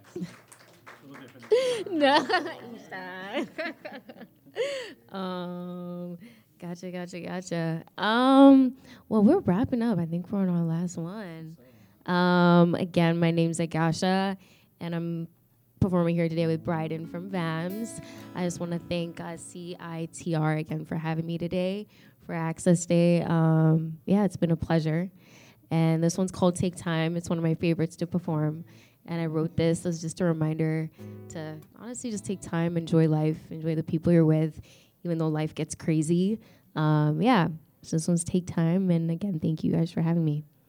No, Isha. um, gotcha. Well, we're wrapping up. I think we're on our last one. Again, my name's Agasha, and I'm performing here today with Bryden from VAMS. I just want to thank CITR again for having me today for Access Day. Yeah, it's been a pleasure. And this one's called Take Time. It's one of my favorites to perform. And I wrote this as just a reminder to honestly just take time, enjoy life, enjoy the people you're with, even though life gets crazy. Yeah, so this one's Take Time. And again, thank you guys for having me.